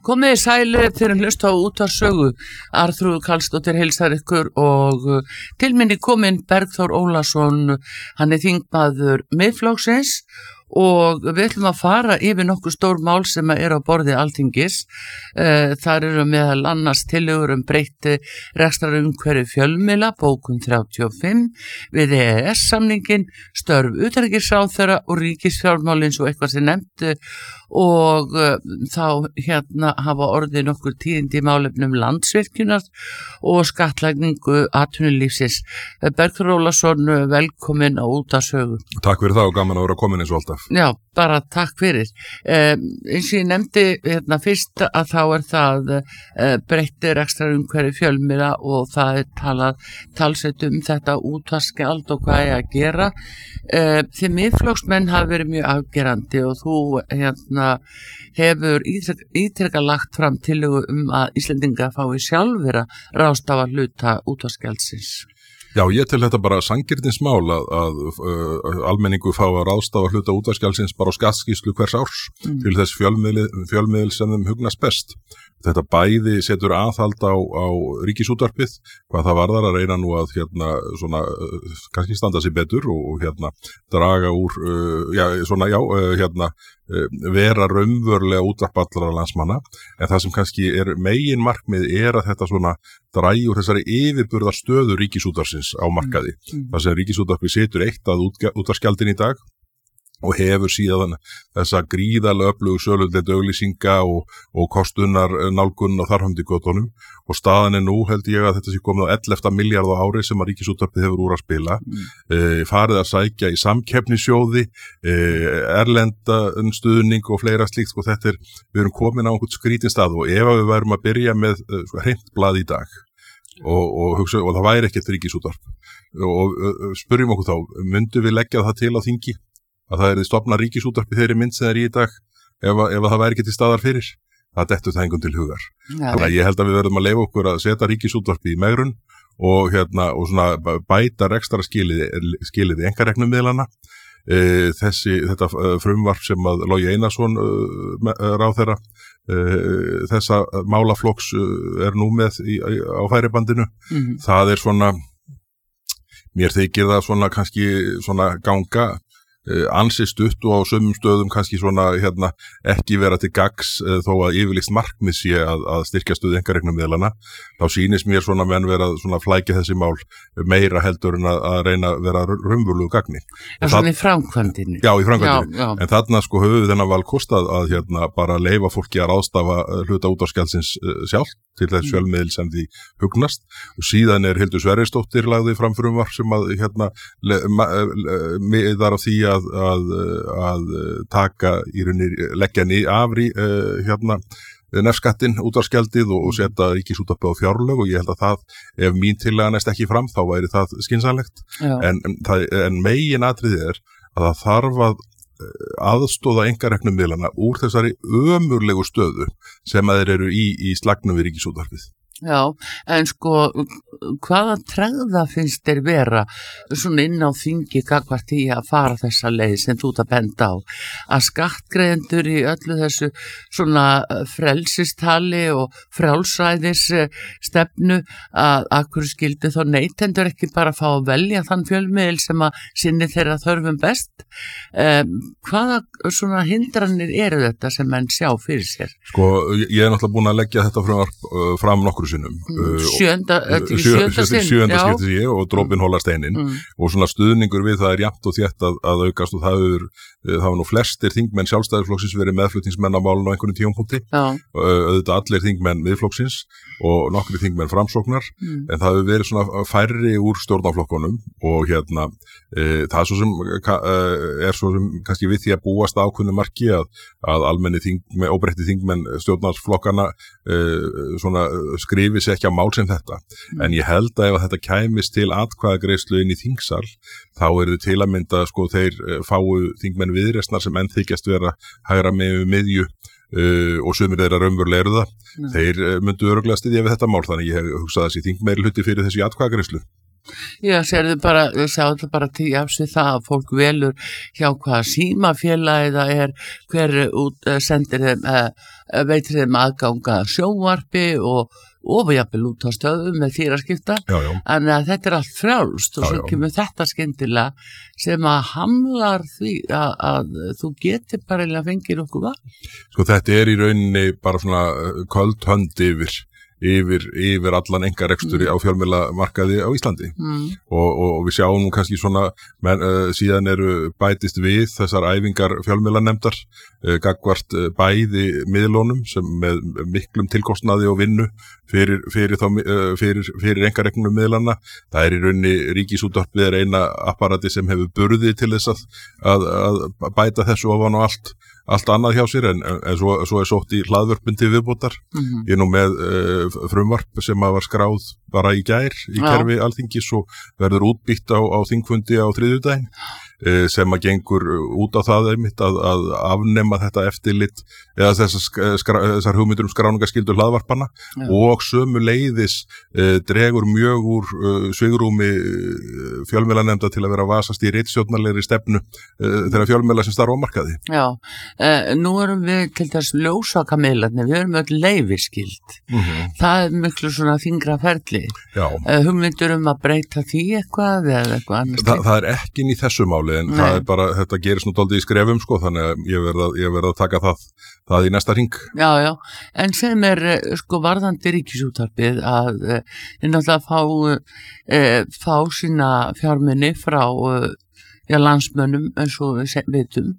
Komið sæli fyrir hlust á útvarpssögu. Arnþrúður Karlsdóttir heilsar ykkur og til minni kominn Bergþór Ólason, hann þingmaður Miðflokksins og við ætlum að fara yfir nokkuð stór mál sem á borði Alþingis. Þar eru meðal annars tillögur breytt rekstrarumhverfi fjölmiðla, bókun 35, við EES-samningin, störf utanríkisráðherra og ríkisfjármálins og eitthvað sem nefnt og þá hafa orðið nokkur tíðindi í málefnum Landsvirkjunar og skattlagningu atvinnulífsins. Bergþór Ólason, velkomin á útvarpssögu. Takk fyrir það og gaman að vera komin eins og alltaf. Já, bara takk fyrir. Eins og ég nefndi fyrst að þá það breytti rekstrarumhverfi fjölmiðla og það talsett þetta útvarpsgjald og hvað að gera. Þið Miðflokksmenn hafa verið mjög afgerandi og þú hefur ítrekað lagt fram tillögu að Íslendingar fái sjálfir að ráðstafa hluta útvarpsgjaldsins. Já, ég tel þetta bara sanngirnismál að almenningu fá að ráðstafa hluta útvarpsgjaldsins bara á skattskýrslu hvers árs til þess fjölmiðil sem þeim hugnast best. Þetta bæði setur aðhald á ríkisútvarpið, hvað það varðar að reyna nú að kannski standa sig betur og draga úr, vera raunverulega útvarp allra landsmanna, en það sem kannski megin markmið að þetta dragi úr þessari yfirburðar stöðu ríkisútvarpsins á markaði. Það sem ríkisútvarpið setur eitt að útvarpsgjaldin í dag og hefur síðan þessa gríðarlega öflugu söludeild auglýsinga og kostunar nálgun og þarfandi götunum og staðan nú held ég að þetta sé komið á 11 milljarð á ári sem að ríkisútvarpið hefur úr að spila, farið að sækja í samkeppnissjóði, erlenda stuðning og fleira slíkt, og við erum komin á einhvern skrítinn stað og ef við værum að byrja með hreint blað í dag og það væri ekkert ríkisútvarp og spyrjum okkur þá, myndum við leggja það til á þingi að það stofnað ríkisútvarpi þeirri mynd sem í dag ef það væri ekki til staðar fyrir, það dettur það engum til hugar. Þannig að ég held að við verðum að leyfa okkur að setja ríkisútvarpi í megrun og bæta rekstara skiliði einkareknum miðlana. Þetta frumvarp sem að Logi Einarsson ráðherra þessa málaflokks nú með á færibandinu, það mér þykir það kannski ganga ansi stutt og á sömum stöðum kannski ekki vera til gagns þó að yfirlýst markmið sé að styrkja stöðu einkareknum miðlana. Þá sýnist mér menn vera að flækja þessi mál meira heldur en að reyna að vera raunverulegu gagni. Í framkvæmdinni. Já, í framkvæmdinni. Já. En þarna höfum við þennan valkost að bara leyfa fólki að ráðstafa hluta útvarpsgjaldsins sjálft til þess fjölmiðil sem því hugnast og síðan Hildur Sverrisdóttir lagði fram frumvarp sem að miðar á því að taka í rauninni leggja af nefskattinn, útvarpsgjaldið og setja ríkisútvarpið á fjárlög og ég held að það, ef mín tillaga næst ekki fram þá væri það skynsamlegt en megin atriðið að það þarf að aðstoða einkareknum miðlana úr þessari ömurlegu stöðu sem að þeir eru í slagnum við ríkisútvarpið. Já, en hvaða tregða finnst þér vera inn á þingi gagnvart því að fara þessa leið sem þú ert að benda á, að skattgreiðendur í öllu þessu frelsistali og frjálsræðis stefnu að hverju skildi þá neytendur ekki bara fá að velja þann fjölmiðil sem að sinni þeirra þörfum best? Hvaða hindranir eru þetta sem menn sjá fyrir sér? Ég náttúrulega búin að leggja þetta frumvarp fram nokkru sinnum. Sjöunda skipti og drópin hólar steinin og stuðningur við það jafnt og þétt að aukast og það hafa nú flestir þingmenn Sjálfstæðisflokksins verið meðflutningsmenn á málinu á einhvernum tímapunkti, auðvitað allir þingmenn Miðflokksins og nokkri þingmenn Framsóknar, en það hefur verið færri úr stjórnarflokkunum og það svo sem kannski við því að búast ákveðnu marki að almenni óbreytti þingmenn stjórnarflokkana skrifi sér ekki á mál sem þetta, en ég held að ef þetta kæmist til atkvæðagreiðslu inn í þingsal, þá þið til að mynda þeir fáu þingmenn Viðreisnar sem enn þykjast vera hægra með miðju og sumir þeirra raunverulega eru það, þeir myndu örugglega styðja við þetta mál, þannig ég hef hugsað þessi þingmeirihluti fyrir þessi atkvæðagreiðslu. Já, sjáðu bara til af sig það að fólk velur hjá hvaða símafélagi það hver sendir þeim, veitir þeim aðganga sjónvarpi og jafnvel út á stöðum með þýraskipta, en þetta allt frjálst og svo kemur þetta skyndilega sem að hamlar því að þú getur bara að fengja nokkuð val. Sko þetta í rauninni bara svona köld hönd yfir allan engarekstur á fjölmiðlamarkaði á Íslandi og við sjáum nú kannski svona síðan bætist við þessar æfingar fjölmiðlanefndar gagnvart bæði miðlunum sem með miklum tilkostnaði og vinnu fyrir engaregnum miðlana. Það í rauninni Ríkisútvarpið eina apparati sem hefur burði til þess að bæta þessu ofan og allt annað hjá sér en svo sótt í hlaðvörpin til viðbótar. Ég nú með frumvarp sem var skráð bara í gær í kerfi Alþingis og verður útbýtt á þingfundi á þriðjudaginn sem að gengur út á það einmitt að afnema þetta eftirlit eða þessar hugmyndir skráningarskyldu hlaðvarpanna og sömuleiðis dregur mjög úr svigrúmi fjölmiðlanefnda til að vera að vasast í ritstjórnarlegri stefnu þeirra fjölmiðla sem starfa á markaði. Já, nú erum við til þess ljósvakamiðlarnir, við erum öll leyfisskyld. Það miklu svona þyngra ferli. Hugmyndur að breyta því eitthvað eða eitthvað annars. Það ekki í þessu máli en það bara, þetta gerist nú dálítið í skrefum sko, þannig að ég verð að taka það í næsta hring. Já, en sem sko varðandi Ríkisútvarpið að náttúrulega fá sína fjármuni frá landsmönnum eins og við vitum.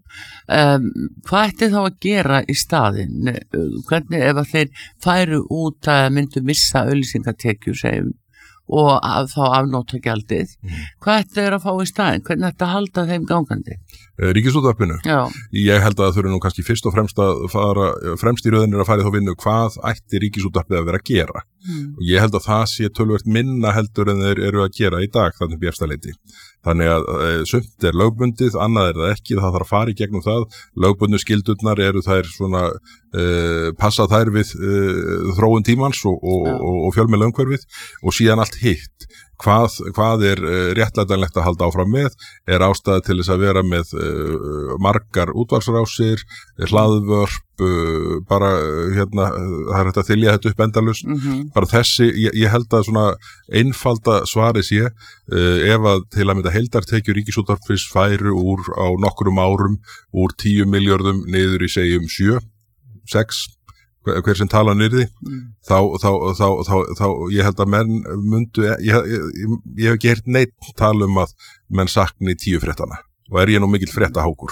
Hvað ætti þá að gera í staðinn? Hvernig ef að þeir færu út að myndu missa auglýsingatekjur segjum og þá afnóttagjaldið. Hvað ætti þeir að fá í staðinn? Hvernig ætti að halda þeim gangandi? Ríkisútvarpinu? Já. Ég held að það þurfi nú kannski fyrst og fremst í röðinni að fara í þá vinnu hvað ætti Ríkisútvarpið að vera að gera. Og ég held að það sé töluvert minna heldur en þeir eru að gera í dag þannig upp í efstaleiti. Þannig að sumt lögbundið, annað það ekki, það þarf að fara í gegnum það. Lögbundnu skildurnar eru þær svona, passa þær við þróun tímans og fjölmiðlaumhverfið og síðan allt hitt. Hvað réttlætanlegt að halda áfram með, ástæða til þess að vera með margar útvarpsrásir, hlaðvörp, bara það hægt að þylja þetta upp endalaust. Bara þessi, ég held að svona einfalda svari sé, ef að til að mynda heildartekjur Ríkisútvarpsins færu á nokkrum árum úr 10 milljörðum niður í segjum 7, 6, hver sem tala nyrði, þá ég held að menn mundu, ég hef ekki heyrt neitt tala að menn sakni 10 fréttana og ég nú mikill fréttahákur.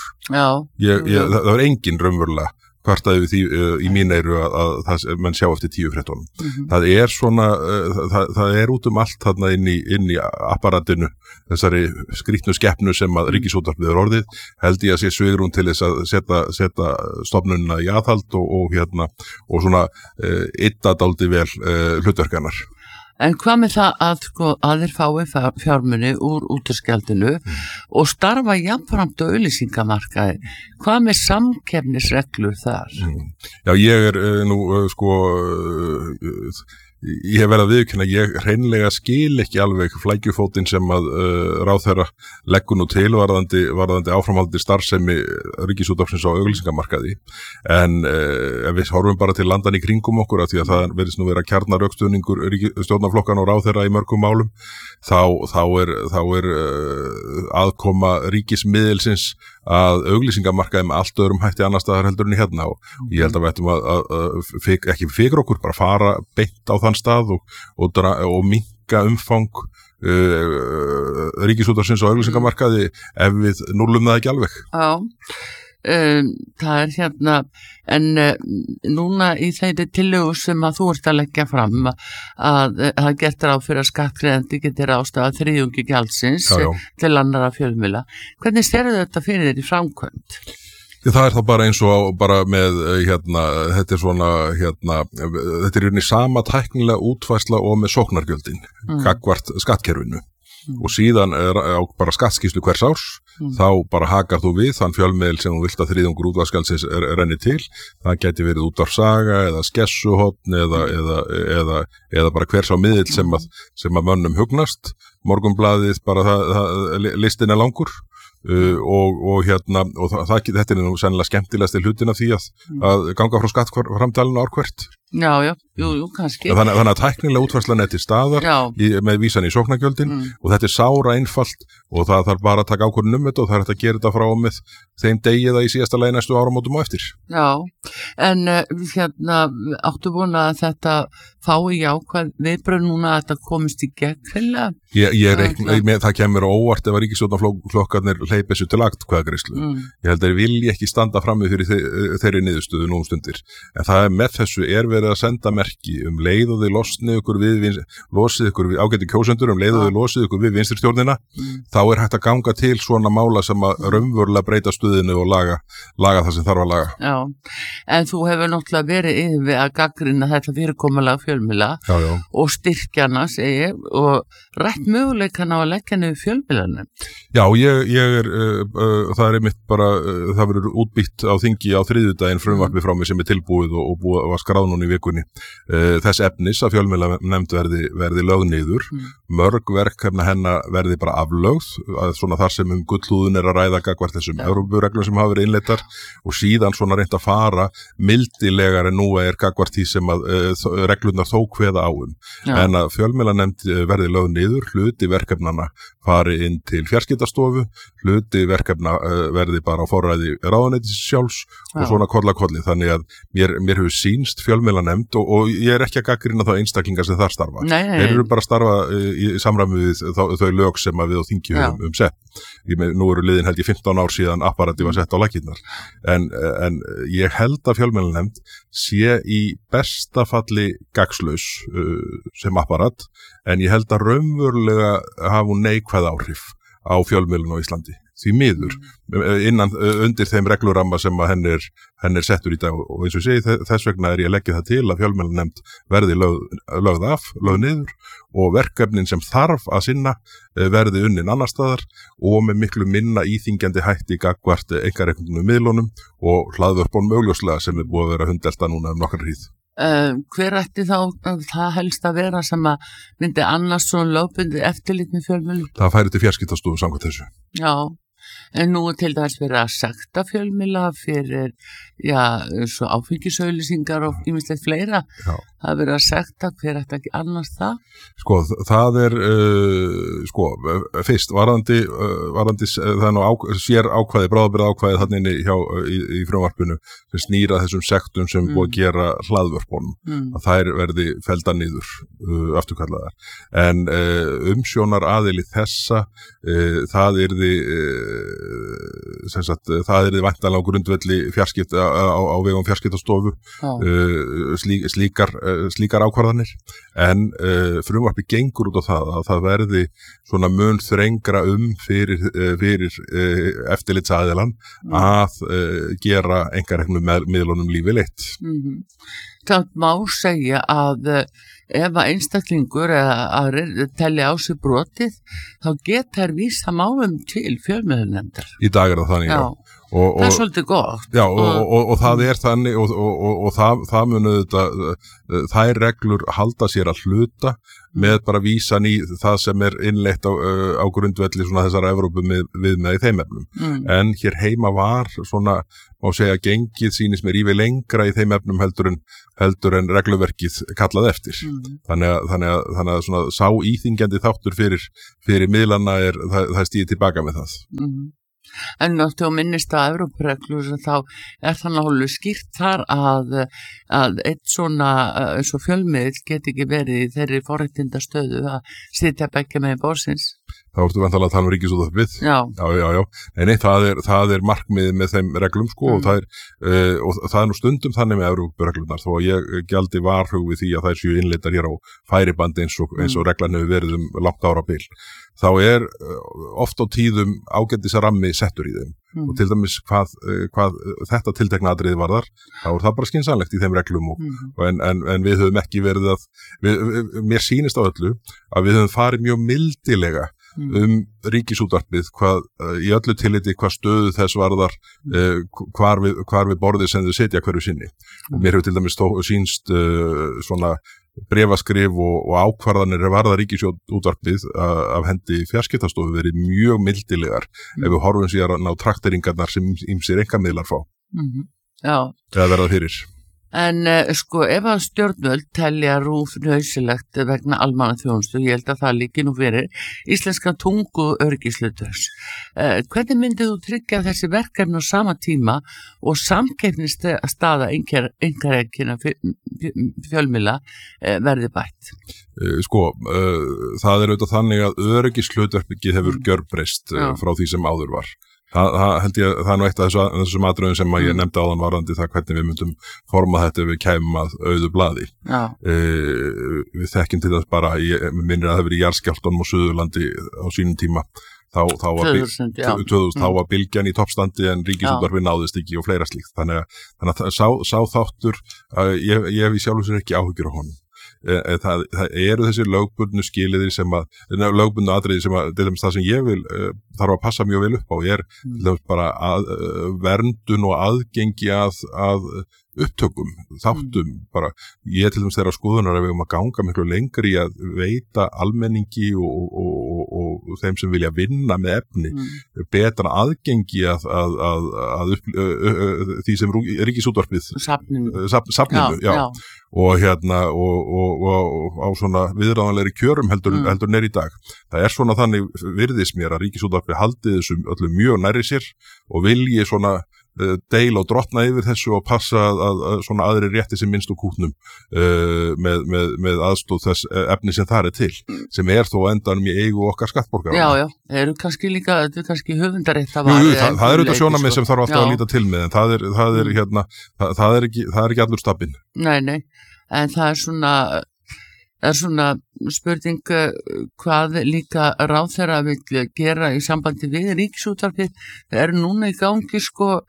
Það var engin raunverulega kvartaði við því í mín eyru að menn sjá eftir 10 fréttunum. Það svona, það út allt þarna inn í apparatinu, þessari skrýtnu skeppnu sem að Ríkisútvarpið orðið, held ég að sé svigrúm til þess að setja stofnunina í aðhald og svona ytta dálítið vel hlutverkanar. En hvað með það að þeir fái fjármuni úr útvarpsgjaldinu og starfa jafnframt á auglýsingamarkaði? Hvað með samkeppnisreglur þar? Já, ég nú ég hef verið að viðurkenna, ég hreinlega skil ekki alveg flækjufótinn sem að ráðherra leggur nú til varðandi áframhaldi starfsemi Ríkisútvarpsins á auglýsingamarkaði. En ef við horfum bara til landan í kringum okkur af því að það verðist nú vera kjarnarökstuðningur stjórnarflokkan og ráðherra í mörgum málum, þá aðkoma ríkismiðilsins að auglýsingamarkaði með allt öðrum hætti annar staðar heldur en hérna og ég held að við ættum að ekki fikra okkur, bara fara beint á þann stað og minnka umfang Ríkisútvarpsins á auglýsingamarkaði ef við núllum það ekki alveg. Það en núna í þeirri tillögu sem að þú ert að leggja fram að það gert ráð fyrir að skattgreiðandi getur ráðstafað þriðjungi gjaldsins til annarra fjölmiðla. Hvernig sérðu þetta fyrir þér í framkvæmd? Það þá bara eins og bara með þetta svona þetta í sama tæknilega útfærsla og með sóknargjöldin gagnvart skattkerfinu. og síðan á bara skattskýrslu hvers árs, þá bara hakar þú við þann fjölmiðil sem þú vilt að þriðjungur útvarpsgjaldsins renni til. Það gæti verið útvarpssaga eða skessuhorn eða bara hver sá miðill sem að mönnum hugnast. Morgunblaðið bara listin langur. Þetta er nú sennilega skemmtilegast til hlutina því að ganga frá skattframtalinu ár hvert. Já, jú, kannski. Þannig að tæknilega útfærslan til staðar með vísan í sóknargjöldin og þetta er sára einfalt og það þarf bara að taka ákvörðun þetta og það er hægt að gera þetta frá og með þeim degi eða í síðasta lagi næstu áramótum á eftir. Já, en áttu vona að þetta fái jákvæð viðbrögð núna að þetta komist í gegn hreinlega? Það kemur á óvart ef að ríkisstjórnarflokkarnir hleypi þessu til atkvæðagreiðslu. Ég held að þeir vilji ekki standa frammi fyrir þeirri niðurstöðu nú stundir. En það með þessu verið að senda merki leið og þið losið ykkur við ágæti kjósendur, leið og þið losið ykkur við vinstristjórnina, þá er hægt að ganga til svona mála sem að raunverulega breyta stuðinu og laga það sem þarf að laga. Já, en þú hefur náttúrulega verið yfir að gaggrina þetta fyrirkomulega fjölmiðla og styrkjana, og rætt möguleikann á að leggja niður fjölmiðlanum. Já, það er einmitt bara, það verður útbýtt á þingi á þriðjudaginn frumvarpi frá mig sem er tilbúið og var skráð núna í vikunni. Þess efnis að fjölmiðlanefnd verði lögð niður, mörg verkefna hennar verði bara aflögð, svona þar sem gullhúðun er að ræða gagnvart þessum Evrópureglum sem hafa verið innleiddar og síðan svona reynt að fara mildilegar en nú er gagnvart því sem að reglurnar þó kveða á en að fjölmiðlanefnd verði lögð niður, hluti verkefnana fari inn til fjarskiptastofu, hluti verkefna verði bara á forræði ráðuneytis sjálfs og svona kolli, þannig að mér hefur sýnst fjölmiðlanefnd og ég er ekki að gaggrina þá einstaklingar sem þar starfa. Þeir eru bara að starfa í samræmi við þau lög sem við á þingi höfum sett. Nú eru liðin held ég 15 ár síðan apparati var sett á laggirnar. En ég held að fjölmiðlanefnd sé í besta falli gagnslaus sem apparat, en ég held að raunverulega hafa hún neikvæð áhrif á fjölmiðlun á Íslandi. Því miður, undir þeim regluramma sem að henn er settur í dag og eins og ég segi þess vegna er ég að leggja það til að fjölmiðlanefnd verði lögð niður og verkefnin sem þarf að sinna verði unnin annar staðar og með miklu minna íþingjandi hætti gagnvart einkareknum miðlunum og hlaðvörpunum augljóslega sem er búið að vera hundelta núna nokkra hríð. Hver ætti þá það helst að vera sem að myndi annars svona lögbundið eftirlit með fjölmiðlum? Það færi til fjarskiptastofu samkvæmt þessu. Já, en nú til dæmis verið að sekta fjölmiðla fyrir, svo áfengisauglýsingar og ýmislegt fleira. Það verið að sekta, hver ætti ekki annars það? Það er, fyrst, varðandi það er nú sér ákvæði, bráðabirgða ákvæði þannig í frumvarpinu sem snýra þessum sektum sem búið að gera hlaðvörpunum, að þær verði felda niður, afturkallaðar. En umsjónar aðili þessa, það yrði væntanlega á grundvelli fjarskipta á vegum fjarskiptastofu slíkar ákvarðanir en frumvarpi gengur út á það að það verði svona mun þrengra fyrir eftirlitsaðilann að gera einkareknum miðlunum lífi leitt. Það má segja að ef að einstaklingur eða aðrir telja á sig brotið þá geta þær vísa málum til fjölmiðlanefndar. Í dag er það þannig, já. Það er svolítið gott. Já, og það er þannig og það munu þetta, þær reglur halda sér að hluta með bara vísan í það sem er innleitt á grundvelli svona þessara Evrópu viðmið í þeim efnum. En hér heima var svona, má segja, gengið sýnist mér yfir lengra í þeim efnum heldur en regluverkið kallað eftir. Þannig að svona sá íþingjandi þáttur fyrir miðlana það er stíð tilbaka með það. En náttúrulega minnist að Evrópureglur þá er það náttúrulega skýrt þar að eitt svona eins og fjölmiðl geti ekki verið í þeirri forréttindastöðu að sitja beggja megin borðsins. Það vortu vantalega að tala um Ríkisútvarpið. Já. Nei, það er markmiðið með þeim reglum og það er nú stundum þannig með Evrópureglunar þó að ég gjaldi varhug við því að þær séu innleiddar hér á færibandi eins og reglan hefur verið langt árabil. Þá er oft á tíðum ágætisrammi settur í þeim og til dæmis hvað þetta tiltekna atriði varðar, þá er það bara skynsamlegt í þeim reglum en við höfum ekki verið mér sýnist á öllu að við höfum farið mjög mildilega ríkisútvarpið, í öllu tilliti hvað stöðu þess varðar, hvar við borðið sem þau setja hverju sinni. Mér hefur til dæmis sýnst svona bréfaskrif og ákvarðanir varða ríkisútvarpið af hendi fjarskiptastofu verið mjög mildilegar ef við horfum síðan á trakteringarnar sem ýmsir einkamiðlar fá. Já. Eða verða fyrir. En sko, ef að stjórnvöld telja RÚV nauðsynlegt vegna almannaþjónustu, ég held að það líki nú fyrir íslenska tungu öryggishlutverks. Hvernig myndið þú tryggja þessi verkefni á sama tíma og samkeppnisstaða einkarekinna fjölmiðla verði bætt? Það auðvitað þannig að öryggishlutverkið hefur gjörbreyst frá því sem áður var. Það held ég, það nú eitt af þessum atriðum sem ég nefndi áðan varðandi það hvernig við myndum forma þetta ef við kæmum að auðu blaði. Við þekkjum til þess bara, minnir að það verið í jarðskjálftanum á Suðurlandi á sínum tíma, þá var bylgjan í toppstandi en ríkisútvarpið náðist ekki og fleira slíkt. Þannig að sá þáttur, ég hef í sjálfu sér ekki áhyggjur á honum. Það eru þessi lögbundnu skilyrði lögbundnu atriði sem að, til dæmis það sem ég þarf að passa mjög vel upp á er til dæmis bara verndun og aðgengi að upptökum, þáttum bara. Ég til dæmis þeirra skoðunar að við að ganga miklu lengri í að veita almenningi og þeim sem vilja vinna með efni betra aðgengi að því sem ríkisútvarpið safninu, já. Og á svona viðráðanlegri kjörum heldur í dag. Það er svona þannig virðist mér að ríkisútvarpið haldi þessum öllum mjög nærri sér og vilji svona deila og drottna yfir þessu og passa að svona aðri rétti sem minnst úr kútnum með aðstóð þess efni sem það er til, sem er þó endanum í eigu okkar skattborgara. Já, þetta er kannski höfundarétt það er auðvitað sjónarmið sem þarf alltaf að líta til með, en það er ekki allur stabbinn. Nei, en það er svona spurning hvað líka ráðherra vill gera í sambandi við ríkisútvarpið. Það er núna í gangi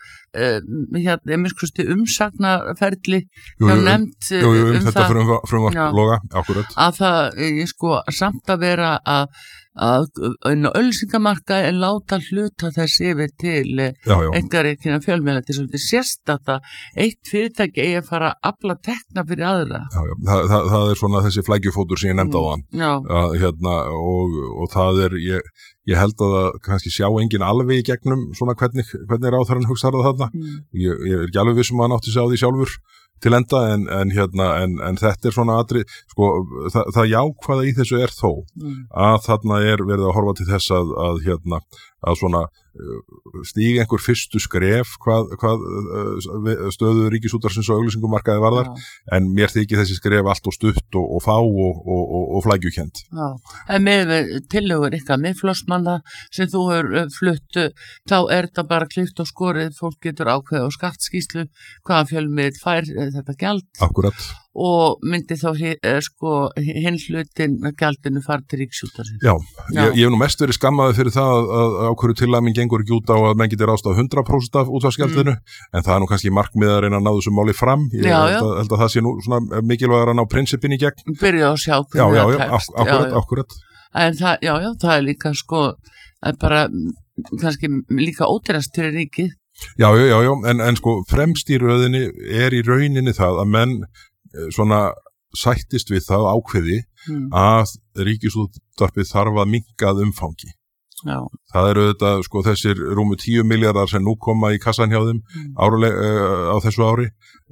umsagnarferli hjá nefnd þetta frumvarp loga, akkurat. Að það samt að vera að auglýsingamarkaði en láta hluta þess yfir til einkarekinna fjölmiðla til svolítið sérstætt að eitt fyrirtæki eigi að fara að afla tekna fyrir aðra. Það er svona þessi flækjufótur sem ég nefndi á þann og það er ég held að það kannski sjá enginn alveg í gegnum svona hvernig ráðherrann hugsar það þarna. Ég er ekki alveg vissum að hann átti sig á því sjálfur til enda en þetta er svona það jákvæða í þessu er þó að þarna er verið að horfa til þess að svona stíga einhver fyrstu skref hvað stöðu ríkisútvarpsins og auglýsingamarkaði varðar, en mér þykir þessi skref allt og stutt og fá og flækjukennt. En með tillögur ykkar Miðflokksmanna sem þú hefur flutt, þá er þetta bara klippt og skorið, fólk getur ákveðið á skattskýrslu hvaða fjölmiðill fær þetta gjald. Akkurat. Og myndi þá hinn hlutin með gjaldinu fara til ríkisútvarpsins. Já, ég hef nú mest verið skammaði fyrir það að ákveður tillæming gengur ekki út á að menn geti ráðst á 100% af útvarpsgjaldinu, en það er nú kannski markmið að reyna að ná þessu máli fram. Ég held að það sé nú svona mikilvægur að ná prinsipin í gegn. Byrja að sjá hvernig það tekst. Akkurat. En það er líka bara kannski líka ódýrast fyrir ríkið. Já, en fremst í röðinni er í rauninni það að menn svona sættist við það ákveði að ríkisútvarpið þarf að minnka að umfangi. Já. Það eru auðvitað þessir rúmu 10 milljarðar sem nú koma í kassan hjá þeim á þessu ári.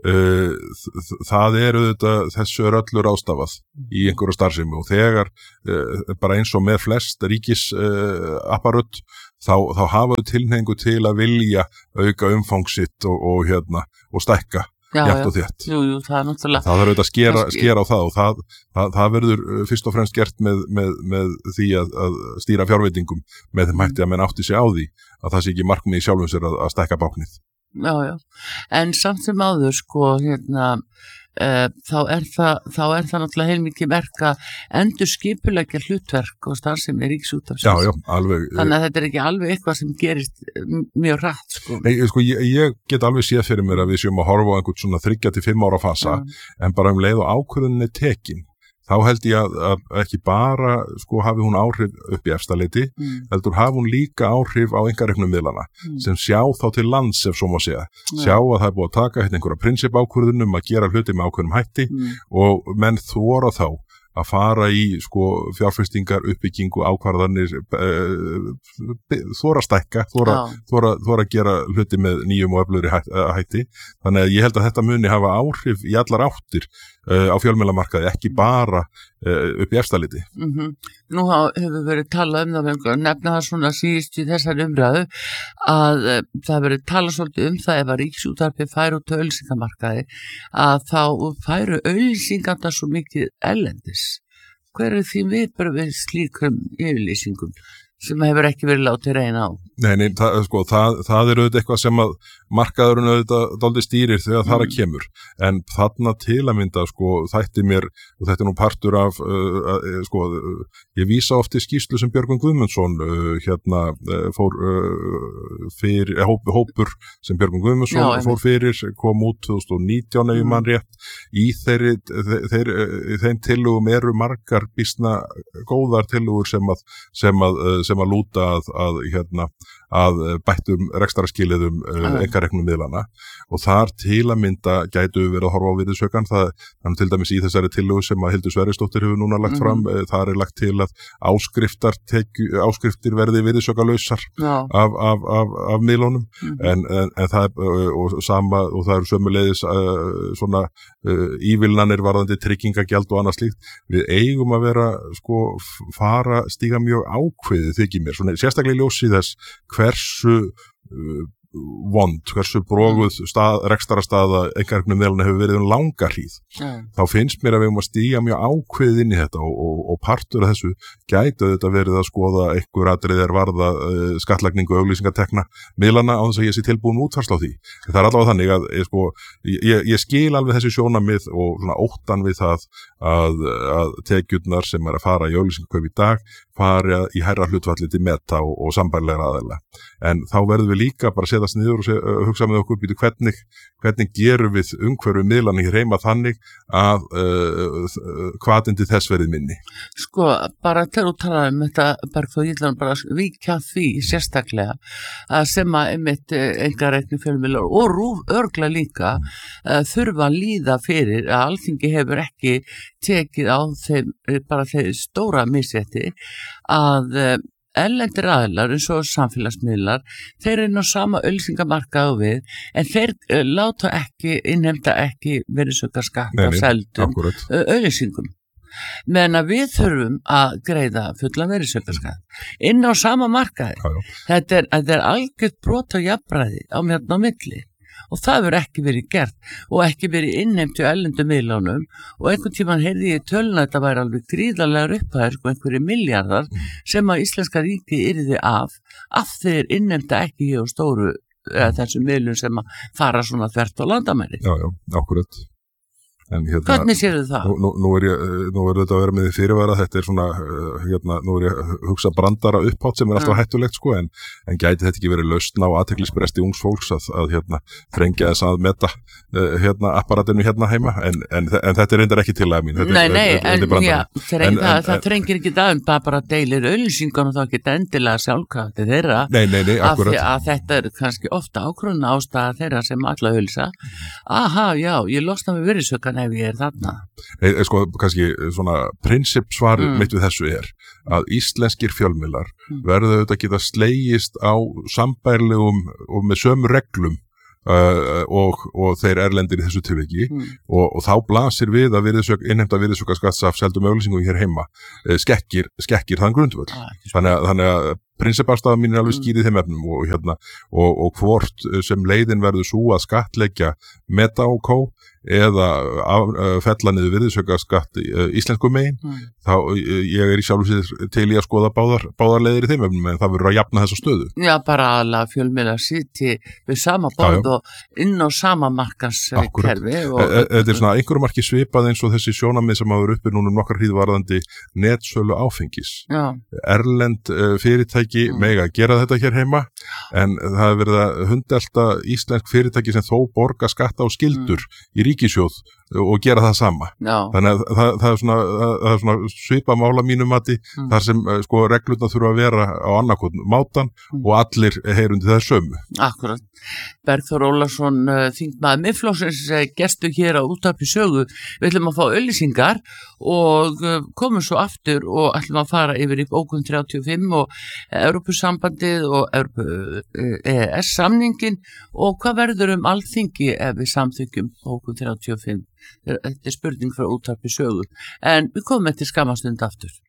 Það eru auðvitað þessu öllu ráðstafað í einhverju starfsemi og þegar bara eins og með flest ríkisapparöt þá hafa þau tilhneigingu til að vilja auka umfangsitt og stækka. Jæmt og þétt. Jú, það er náttúrulega. Það þarf auðvitað að skera á það og það verður fyrst og fremst gert með því að stýra fjárveitingum með þeim hætti að menn átti sig á því að það sé ekki markmið í sjálfum sér að stækka báknið. Já, en samt sem áður þá er það náttúrulega heilmikið verk að endurskipuleggja hlutverk og starfsemi ríkisútvarpsins. Já, alveg. Þannig að þetta er ekki alveg eitthvað sem gerist mjög hratt. Nei, ég get alveg séð fyrir mér að við séum að horfa á einhvern svona 3 til 5 ára fasa, en bara leið og ákvörðunin er tekin. þá held ég að ekki bara sko hafi hún áhrif upp í efstaleiti, heldur hafi hún líka áhrif á einkareknum miðlana sem sjá þá til lands ef svo má segja, sjá að það er búið að taka einhverja prinsipákvörðunum að gera hluti með ákveðnum hætti og menn þora þá að fara í sko fjárfestingar, uppbyggingu, ákvarðanir, þora stækka, þora að gera hluti með nýjum og öflugri hætti. Þannig að ég held að þetta muni hafa áhrif í allar áttir á fjölmiðlamarkaði, ekki bara upp í efstaliti. Nú hefur verið talað það, nefna það svona síðust í þessar umræðu, að það verið talað svolítið það ef að Ríkisútvarpið færi út á auglýsingamarkaði, að þá færu auglýsingarnar svo mikið erlendis. Hver því viðbrögð við slíkum yfirlýsingum sem hefur ekki verið látið reyna á? Nei, það er auðvitað eitthvað sem að markaðurinn auðvitað dálítið stýrir þegar það kemur. En þarna til að mynda, sko, þætti mér, og þetta nú partur af, sko, ég vísa oft í skýrslu sem Björgvin Guðmundsson fór fyrir, hópur sem Björgvin Guðmundsson fór fyrir, kom út 2019 ef ég man rétt. Í þeim tillögum eru margar býsna góðar tillögur sem að lúta að bættum rekstrarskilyrðum einkareknum miðlana og þar til að mynda gætu verið að horfa á virðisaukann. Þannig til dæmis í þessari tillögu sem að Hildur Sverrisdóttir hefur núna lagt fram, þar er lagt til að áskriftir verði virðisaukalausar af miðlunum en það og það eru sömuleiðis svona ívilnanir varðandi tryggingagjald og annað slíkt. Við eigum að vera sko stíga mjög ákveðið þykir mér, svona sérstaklega í ljósi þess hversu hversu broguð rekstrarstaða einkareknum miðlana hefur verið langa hríð. Þá finnst mér að við að stíga mjög ákveðið inn í þetta og partur af þessu gætu þetta verið að skoða einhver atriðir varða skattlagningu og auglýsingatekna miðlana á þess að ég sé tilbúin útfærslu á því. Það er allavega þannig að ég skil alveg þessi sjónarmið og svona óttan við það að tekjurnar sem að fara í auglýsingakaup í dag fara í hærra hlutfalli til Meta og sambærilegra aðila. En þá verðum við líka bara setjast niður og hugsa með okkur býtu hvernig gerum við umhverfi miðlana hér heima þannig að hvatinn til þess verið minni. Sko, bara til að tala þetta Bergþór, ég ætla bara að víkja því sérstaklega að sem að einmitt einkareknu fjölmiðlar og RÚV örgla líka þurfa að líða fyrir að Alþingi hefur ekki tekið á þeim bara þeir stóra misrétti að erlendir aðilar eins og samfélagsmiðlar, þeir eru á sama auglýsingamarkaði við, en þeir innheimta ekki virðisaukaskatt af seldum auglýsingum. Meðan að við þurfum að greiða fullan virðisaukaskatt inn á sama markaði. Þetta er algjört brot á jafnræði á milli. Og það verður ekki verið gert og ekki verið innheimt í erlendum miðlunum og einhvern tímann heyrði ég töluna að þetta væri alveg gríðarlegar upphæðir sko einhverjir milljarðar sem að íslenska ríki yrði af þeir innheimta ekki hjá stóru þessum miðlum sem að fara svona þvert á landamæri. Já, akkurat. Hvernig sérðu það? Nú er þetta að vera með því fyrirvara, þetta er svona, nú er ég að hugsa brandara upphátt sem er alltaf hættulegt sko, en gæti þetta ekki verið lausn á athyglisbresti ungs fólks að þrengja þess að Meta apparatinu heima, en þetta er reyndar ekki til að mín. Það þrengir ekki bara deilir auglýsingar og þá geta endilega sjálfkrafti þeirra. Nei, akkurat. Að þetta er kannski ofta ákvörðun ástæða þeirra sem alla auglýsa. Ég losna með virðisaukann ef ég er þarna. Sko, kannski svona prinsipsvar mitt við þessu er að íslenskir fjölmiðlar verða auðvitað að geta slegist á sambærilegum og með sömu reglum og þeir erlendir í þessu tilviki og þá blasir við að innheimta virðisaukaskatts af seldum auglýsingum hér heima skekkir þann grundvöll. Þannig að prinsipafstaða mín er alveg skýrið þeim efnum og hvort sem leiðin verður svo að skattleggja Meta og Co. Eða fella niður virðisaukaskatt íslensku megin, þá ég er í sjálfu sér til í að skoða báðar leiðir í þeim efnum, en það verður að jafna þessa stöðu. Já, bara að fjölmiðlar sitji við sama borð og inn á sama markaðskerfi. Þetta er svona einhverju marki svipað eins og þessi sjónarmið sem hafa uppi núna nokkar hríð varðandi netsölu áfengis. Erlend fyrirtæki mega gera þetta hér heima, en það hefur verið að hundelta íslensk fyrirtæki sem þó borga skatta og skyldur í ríkissjóð og gera það sama. Já. Þannig að það er svona svipa mála mínum mati, þar sem sko reglurnar þurfa að vera á annarkotn mátan og allir heyrundi það sömu. Akkurat. Bergþór Ólason, þingmaður Miðflokksins, gestur hér á Útvarpi Sögu. Við ætlum að fá auglýsingar og komum svo aftur og ætlum að fara yfir í bókun 35 og Evrópusambandið og EES-samningin og hvað verður Alþingi ef við samþykjum bókun 35. Þetta er spurning frá Útvarpi Sögu. En við komum eftir skamma stund aftur.